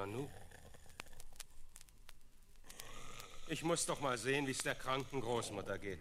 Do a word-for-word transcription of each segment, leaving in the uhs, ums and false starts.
Nanu? Ich muss doch mal sehen, wie es der kranken Großmutter geht,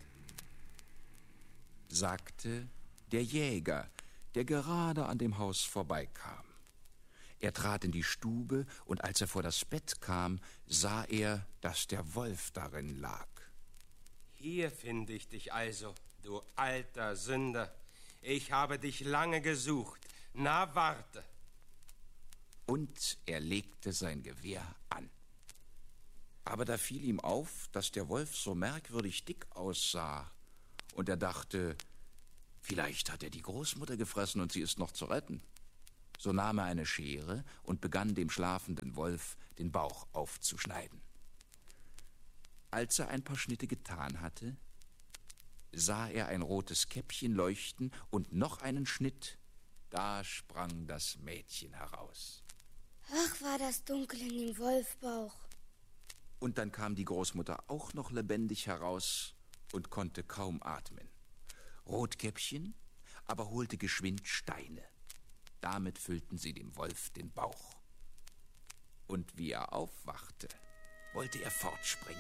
sagte der Jäger, der gerade an dem Haus vorbeikam. Er trat in die Stube, und als er vor das Bett kam, sah er, dass der Wolf darin lag. Hier finde ich dich also, du alter Sünder. Ich habe dich lange gesucht. Na, warte. Und er legte sein Gewehr an. Aber da fiel ihm auf, dass der Wolf so merkwürdig dick aussah, und er dachte, vielleicht hat er die Großmutter gefressen und sie ist noch zu retten. So nahm er eine Schere und begann dem schlafenden Wolf den Bauch aufzuschneiden. Als er ein paar Schnitte getan hatte, sah er ein rotes Käppchen leuchten und noch einen Schnitt. Da sprang das Mädchen heraus. Ach, war das dunkel in dem Wolfbauch. Und dann kam die Großmutter auch noch lebendig heraus und konnte kaum atmen. Rotkäppchen aber holte geschwind Steine. Damit füllten sie dem Wolf den Bauch. Und wie er aufwachte, wollte er fortspringen.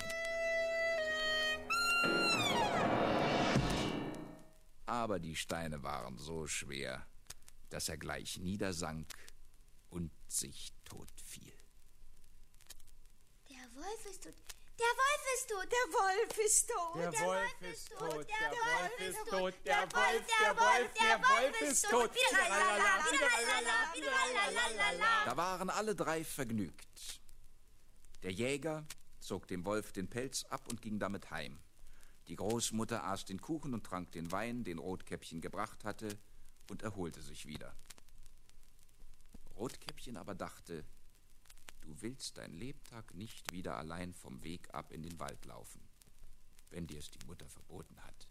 Aber die Steine waren so schwer, dass er gleich niedersank und sich tot fiel. Der Wolf ist tot. Der Wolf ist tot. Der Wolf ist tot. Der Wolf ist tot. Der Wolf ist tot. Der Wolf, der Wolf, der Wolf ist tot. Da waren alle drei vergnügt. Der Jäger zog dem Wolf den Pelz ab und ging damit heim. Die Großmutter aß den Kuchen und trank den Wein, den Rotkäppchen gebracht hatte, und erholte sich wieder. Rotkäppchen aber dachte, du willst dein Lebtag nicht wieder allein vom Weg ab in den Wald laufen, wenn dir es die Mutter verboten hat.